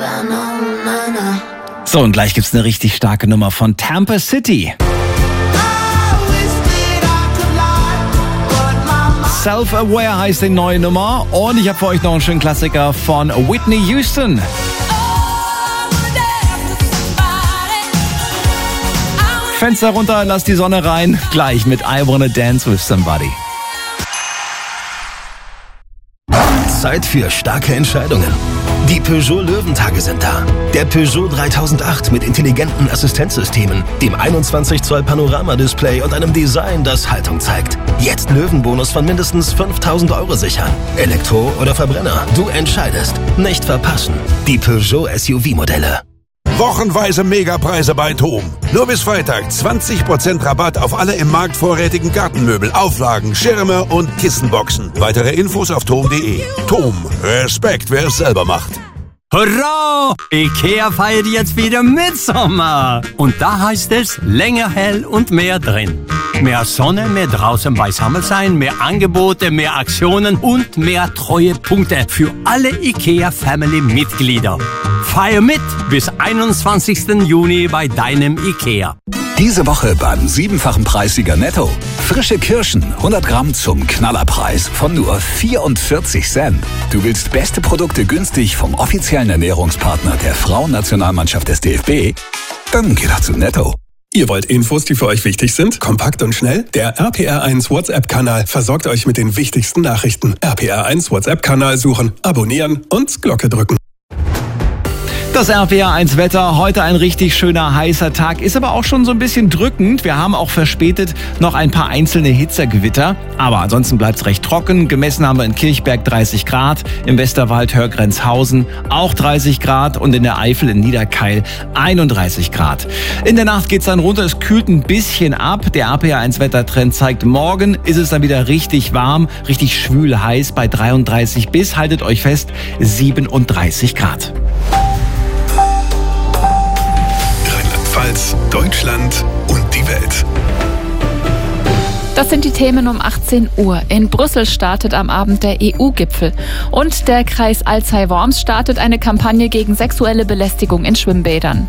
So, und gleich gibt's eine richtig starke Nummer von Tampa City. Self-Aware heißt die neue Nummer. Und ich habe für euch noch einen schönen Klassiker von Whitney Houston. Fenster runter, lasst die Sonne rein. Gleich mit I Wanna Dance With Somebody. Zeit für starke Entscheidungen. Die Peugeot Löwentage sind da. Der Peugeot 3008 mit intelligenten Assistenzsystemen, dem 21 Zoll Panoramadisplay und einem Design, das Haltung zeigt. Jetzt Löwenbonus von mindestens 5.000 € sichern. Elektro oder Verbrenner, du entscheidest. Nicht verpassen. Die Peugeot SUV-Modelle. Wochenweise Megapreise bei TOM. Nur bis Freitag 20% Rabatt auf alle im Markt vorrätigen Gartenmöbel, Auflagen, Schirme und Kissenboxen. Weitere Infos auf tom.de. TOM. Respekt, wer es selber macht. Hurra! IKEA feiert jetzt wieder Mitsommer. Und da heißt es länger hell und mehr drin. Mehr Sonne, mehr draußen beisammen sein, mehr Angebote, mehr Aktionen und mehr Treuepunkte für alle IKEA-Family-Mitglieder. Feier mit bis 21. Juni bei deinem IKEA. Diese Woche beim 7-fachen Preissieger Netto. Frische Kirschen, 100 Gramm zum Knallerpreis von nur 44 Cent. Du willst beste Produkte günstig vom offiziellen Ernährungspartner der Frauennationalmannschaft des DFB? Dann geh doch zu Netto. Ihr wollt Infos, die für euch wichtig sind? Kompakt und schnell? Der RPR1 WhatsApp-Kanal versorgt euch mit den wichtigsten Nachrichten. RPR1 WhatsApp-Kanal suchen, abonnieren und Glocke drücken. Das RPR1 Wetter, heute ein richtig schöner heißer Tag, ist aber auch schon so ein bisschen drückend. Wir haben auch verspätet noch ein paar einzelne Hitzergewitter, aber ansonsten bleibt es recht trocken. Gemessen haben wir in Kirchberg 30 Grad, im Westerwald Hörgrenzhausen auch 30 Grad und in der Eifel in Niederkeil 31 Grad. In der Nacht geht's dann runter, es kühlt ein bisschen ab. Der RPR1 Wettertrend zeigt, morgen ist es dann wieder richtig warm, richtig schwül heiß bei 33 bis, haltet euch fest, 37 Grad. Deutschland und die Welt. Das sind die Themen um 18 Uhr. In Brüssel startet am Abend der EU-Gipfel. Und der Kreis Alzey-Worms startet eine Kampagne gegen sexuelle Belästigung in Schwimmbädern.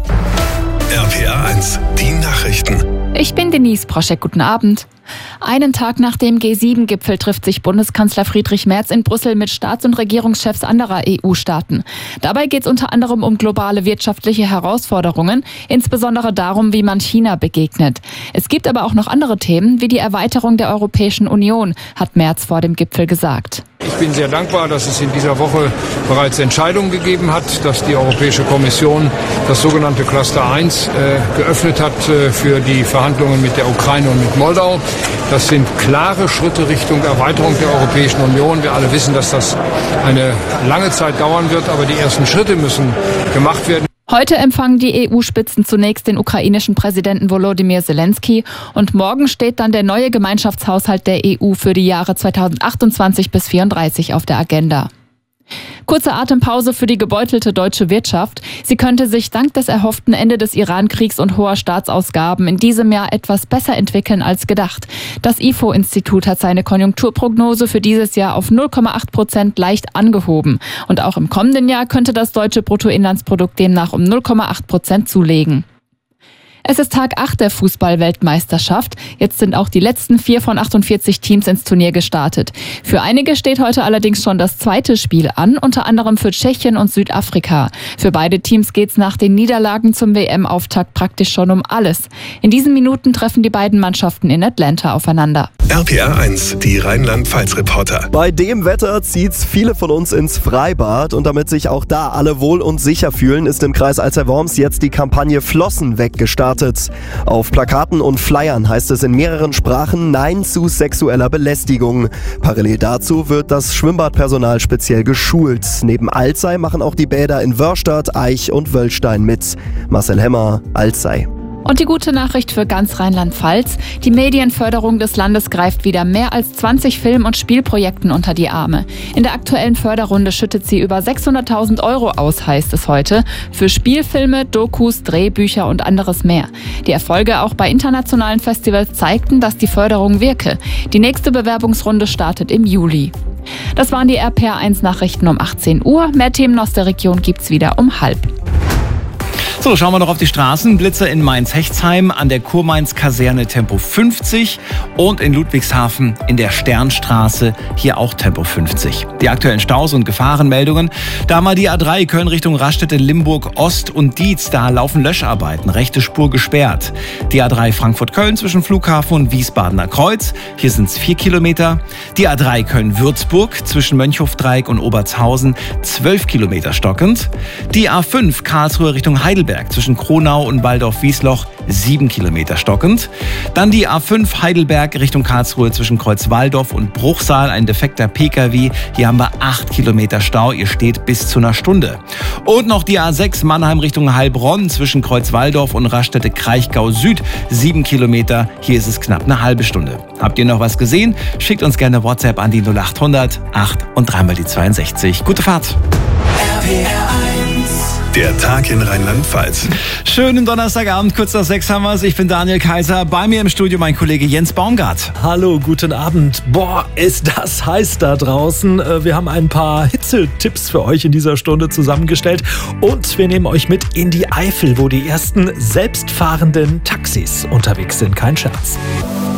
RPR1, die Nachrichten. Ich bin Denise Proschek, guten Abend. Einen Tag nach dem G7-Gipfel trifft sich Bundeskanzler Friedrich Merz in Brüssel mit Staats- und Regierungschefs anderer EU-Staaten. Dabei geht es unter anderem um globale wirtschaftliche Herausforderungen, insbesondere darum, wie man China begegnet. Es gibt aber auch noch andere Themen, wie die Erweiterung der Europäischen Union, hat Merz vor dem Gipfel gesagt. Ich bin sehr dankbar, dass es in dieser Woche bereits Entscheidungen gegeben hat, dass die Europäische Kommission das sogenannte Cluster 1 geöffnet hat für die Verhandlungen mit der Ukraine und mit Moldau. Das sind klare Schritte Richtung Erweiterung der Europäischen Union. Wir alle wissen, dass das eine lange Zeit dauern wird, aber die ersten Schritte müssen gemacht werden. Heute empfangen die EU-Spitzen zunächst den ukrainischen Präsidenten Volodymyr Zelensky und morgen steht dann der neue Gemeinschaftshaushalt der EU für die Jahre 2028 bis 2034 auf der Agenda. Kurze Atempause für die gebeutelte deutsche Wirtschaft. Sie könnte sich dank des erhofften Ende des Iran-Kriegs und hoher Staatsausgaben in diesem Jahr etwas besser entwickeln als gedacht. Das IFO-Institut hat seine Konjunkturprognose für dieses Jahr auf 0,8% leicht angehoben. Und auch im kommenden Jahr könnte das deutsche Bruttoinlandsprodukt demnach um 0,8% zulegen. Es ist Tag 8 der Fußball-Weltmeisterschaft. Jetzt sind auch die letzten 4 von 48 Teams ins Turnier gestartet. Für einige steht heute allerdings schon das zweite Spiel an, unter anderem für Tschechien und Südafrika. Für beide Teams geht's nach den Niederlagen zum WM-Auftakt praktisch schon um alles. In diesen Minuten treffen die beiden Mannschaften in Atlanta aufeinander. RPR1, die Rheinland-Pfalz-Reporter. Bei dem Wetter zieht's viele von uns ins Freibad und damit sich auch da alle wohl und sicher fühlen, ist im Kreis Alzey-Worms jetzt die Kampagne Flossen weg gestartet. Auf Plakaten und Flyern heißt es in mehreren Sprachen Nein zu sexueller Belästigung. Parallel dazu wird das Schwimmbadpersonal speziell geschult. Neben Alzey machen auch die Bäder in Wörrstadt, Aich und Wöllstein mit. Marcel Hemmer, Alzey. Und die gute Nachricht für ganz Rheinland-Pfalz: Die Medienförderung des Landes greift wieder mehr als 20 Film- und Spielprojekten unter die Arme. In der aktuellen Förderrunde schüttet sie über 600.000 € aus, heißt es heute, für Spielfilme, Dokus, Drehbücher und anderes mehr. Die Erfolge auch bei internationalen Festivals zeigten, dass die Förderung wirke. Die nächste Bewerbungsrunde startet im Juli. Das waren die RPR1-Nachrichten um 18 Uhr. Mehr Themen aus der Region gibt's wieder um 12:30. So, schauen wir noch auf die Straßen. Blitzer in Mainz-Hechtsheim, an der Kurmainz-Kaserne Tempo 50 und in Ludwigshafen in der Sternstraße hier auch Tempo 50. Die aktuellen Staus und Gefahrenmeldungen. Da mal die A3 Köln Richtung Raststätte, Limburg Ost und Dietz, da laufen Löscharbeiten, rechte Spur gesperrt. Die A3 Frankfurt-Köln zwischen Flughafen und Wiesbadener Kreuz, hier sind es 4 Kilometer. Die A3 Köln-Würzburg zwischen Mönchhofdreieck und Obertshausen 12 Kilometer stockend. Die A5 Karlsruhe Richtung Heidelberg zwischen Kronau und Waldorf-Wiesloch 7 Kilometer stockend. Dann die A5 Heidelberg Richtung Karlsruhe zwischen Kreuzwaldorf und Bruchsal, ein defekter Pkw. Hier haben wir 8 Kilometer Stau, ihr steht bis zu einer Stunde. Und noch die A6 Mannheim Richtung Heilbronn zwischen Kreuzwaldorf und Raststätte Kraichgau Süd 7 Kilometer, hier ist es knapp eine halbe Stunde. Habt ihr noch was gesehen? Schickt uns gerne WhatsApp an die 0800 8 und 3 mal die 62. Gute Fahrt! Der Tag in Rheinland-Pfalz. Schönen Donnerstagabend, kurz nach 6 haben wir es. Ich bin Daniel Kaiser, bei mir im Studio mein Kollege Jens Baumgart. Hallo, guten Abend. Boah, ist das heiß da draußen. Wir haben ein paar Hitzetipps für euch in dieser Stunde zusammengestellt und wir nehmen euch mit in die Eifel, wo die ersten selbstfahrenden Taxis unterwegs sind. Kein Scherz.